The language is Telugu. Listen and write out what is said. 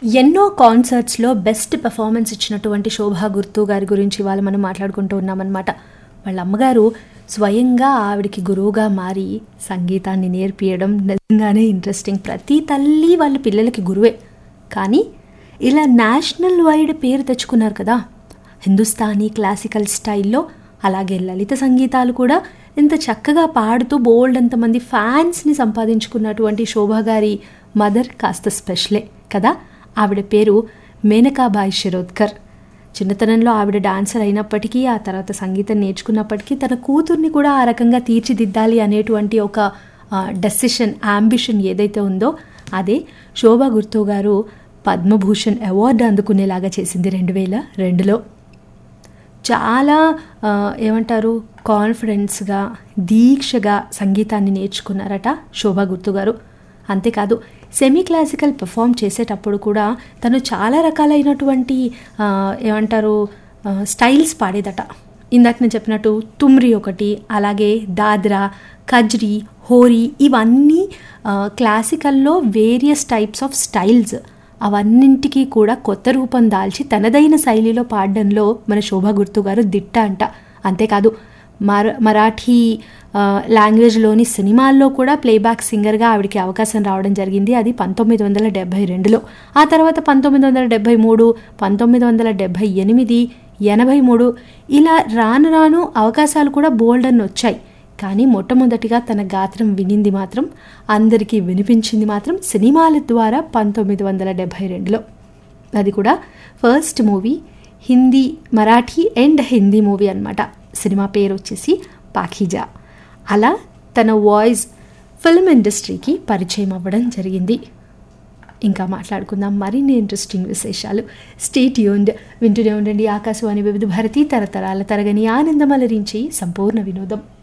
ఎన్నో కాన్సర్ట్స్లో బెస్ట్ పెర్ఫార్మెన్స్ ఇచ్చినటువంటి శోభా గుర్తు గారి గురించి వాళ్ళు మనం మాట్లాడుకుంటూ ఉన్నామన్నమాట. వాళ్ళ అమ్మగారు స్వయంగా ఆవిడికి గురువుగా మారి సంగీతాన్ని నేర్పియడం నిజంగానే ఇంట్రెస్టింగ్. ప్రతి తల్లి వాళ్ళ పిల్లలకి గురువే, కానీ ఇలా నేషనల్ వైడ్ పేరు తెచ్చుకున్నారు కదా హిందుస్థానీ క్లాసికల్ స్టైల్లో. అలాగే లలిత సంగీతాలు కూడా ఇంత చక్కగా పాడుతూ బోల్డ్ అంతమంది ఫ్యాన్స్ని సంపాదించుకున్నటువంటి శోభా గారి మదర్ కాస్త స్పెషలే కదా. ఆవిడ పేరు మేనకాబాయి శిరోద్కర్. చిన్నతనంలో ఆవిడ డాన్సర్ అయినప్పటికీ, ఆ తర్వాత సంగీతం నేర్చుకున్నప్పటికీ తన కూతుర్ని కూడా ఆ రకంగా తీర్చిదిద్దాలి అనేటువంటి ఒక డెసిషన్, అంబిషన్ ఏదైతే ఉందో అదే శోభా గుర్తు గారు పద్మభూషణ్ అవార్డు అందుకునేలాగా చేసింది 2002లో. చాలా ఏమంటారు కాన్ఫిడెన్స్గా, దీక్షగా సంగీతాన్ని నేర్చుకున్నారట శోభా గుర్తు గారు. అంతేకాదు సెమీ క్లాసికల్ పెర్ఫామ్ చేసేటప్పుడు కూడా తను చాలా రకాలైనటువంటి ఏమంటారు స్టైల్స్ పాడేదట. ఇందాక నేను చెప్పినట్టు తుమ్రి ఒకటి, అలాగే దాద్రా, కజ్రీ, హోరీ, ఇవన్నీ క్లాసికల్లో వేరియస్ టైప్స్ ఆఫ్ స్టైల్స్. అవన్నింటికీ కూడా కొత్త రూపం దాల్చి తనదైన శైలిలో పాడడంలో మన శోభా గుర్తు గారు దిట్ట అంట. అంతేకాదు మరాఠీ లాంగ్వేజ్లోని సినిమాల్లో కూడా ప్లేబ్యాక్ సింగర్గా ఆవిడకి అవకాశం రావడం జరిగింది. అది 1972లో. ఆ తర్వాత 1973, 1978, 83 ఇలా రాను రాను అవకాశాలు కూడా బోల్డ్ అని వచ్చాయి. కానీ మొట్టమొదటిగా తన గాత్రం వినింది మాత్రం, అందరికీ వినిపించింది మాత్రం సినిమాల ద్వారా 1972లో. అది కూడా first movie Hindi, Marathi and Hindi movie అన్నమాట. సినిమా పేరు వచ్చేసి పాఖీజా. అలా తన వాయిస్ ఫిల్మ్ ఇండస్ట్రీకి పరిచయం అవ్వడం జరిగింది. ఇంకా మాట్లాడుకుందాం మరిన్ని ఇంట్రెస్టింగ్ విశేషాలు. స్టే ట్యూన్డ్, వింటూనే ఉండండి ఆకాశవాణి వివిధ భారతి, తరతరాల తరగని ఆనందం అలరించి సంపూర్ణ వినోదం.